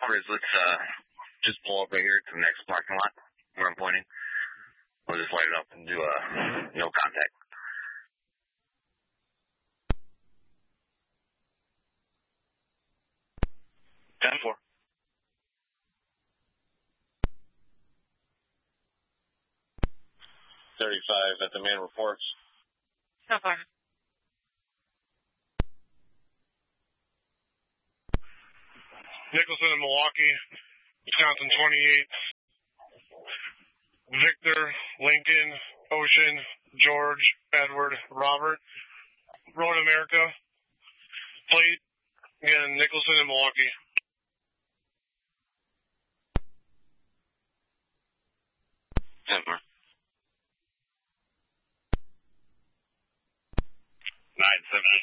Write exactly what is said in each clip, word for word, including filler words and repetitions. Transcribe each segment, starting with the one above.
Chris, let's uh, just pull up right here to the next parking lot where I'm pointing. We'll just light it up and do a no contact. ten four. thirty-five at the main reports. So far. Nicholson in Milwaukee, Wisconsin twenty-eight. Victor, Lincoln, Ocean, George, Edward, Robert. Road America. Plate. Again, Nicholson in Milwaukee. Denver. nine seventy.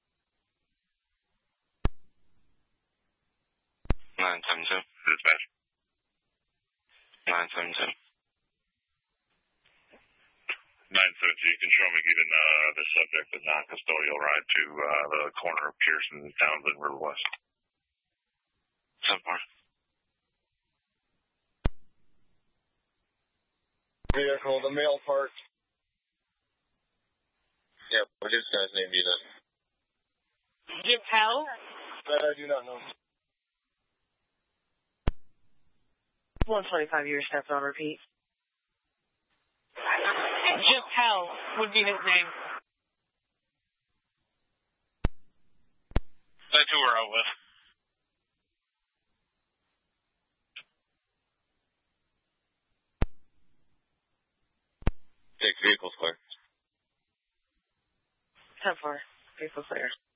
nine seven two. Dispatch. nine seven two. nine seven two, you can show me giving uh, the subject a non-custodial ride to uh, the corner of Pearson and Townsend River West. ten four. Vehicle, the mail part. Yep, what is this guy's name, do you know? Give hell? That I do not know. one twenty-five years steps on repeat. Just hell would be his name. That's who we're out with. Six vehicles clear. ten four. Vehicle clear.